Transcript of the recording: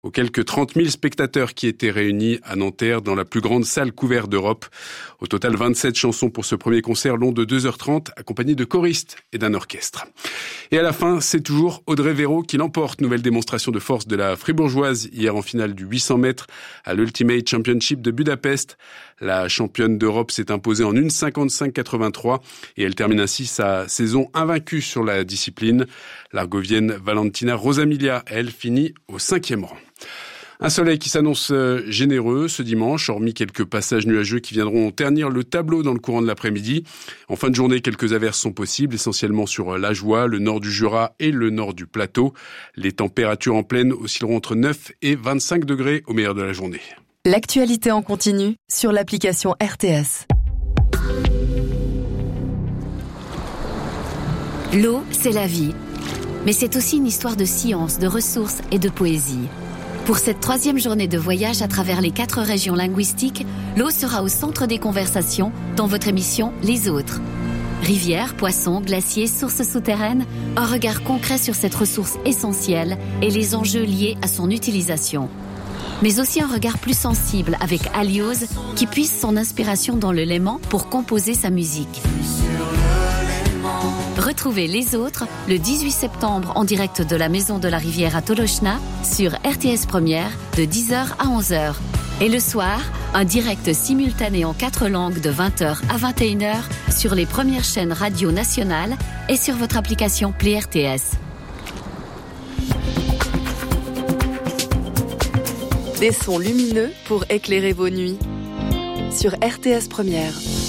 aux quelques 30 000 spectateurs qui étaient réunis à Nanterre dans la plus grande salle couverte d'Europe. Au total, 27 chansons pour ce premier concert long de 2h30, accompagné de choristes et d'un orchestre. Et à la fin, c'est toujours Audrey Véro qui l'emporte. Nouvelle démonstration de force de la Fribourgeoise hier en finale du 800 mètres à l'Ultimate Championship de Budapest. La championne d'Europe s'est imposée en 1,55,83 et elle termine ainsi sa saison invaincue sur la discipline. L'Argovienne Valentina Rosamilia, elle, finit au 5e rang. Un soleil qui s'annonce généreux ce dimanche, hormis quelques passages nuageux qui viendront ternir le tableau dans le courant de l'après-midi. En fin de journée, quelques averses sont possibles, essentiellement sur l'Ajoie, le nord du Jura et le nord du plateau. Les températures en plaine oscilleront entre 9 et 25 degrés au meilleur de la journée. L'actualité en continu sur l'application RTS. L'eau, c'est la vie. Mais c'est aussi une histoire de science, de ressources et de poésie. Pour cette 3e journée de voyage à travers les 4 régions linguistiques, l'eau sera au centre des conversations dans votre émission Les Autres. Rivières, poissons, glaciers, sources souterraines, un regard concret sur cette ressource essentielle et les enjeux liés à son utilisation. Mais aussi un regard plus sensible avec Aliose qui puise son inspiration dans le Léman pour composer sa musique. Retrouvez Les Autres le 18 septembre en direct de la Maison de la Rivière à Tolochna sur RTS Première de 10h à 11h. Et le soir, un direct simultané en 4 langues de 20h à 21h sur les premières chaînes radio nationales et sur votre application Play RTS. Des sons lumineux pour éclairer vos nuits sur RTS Première.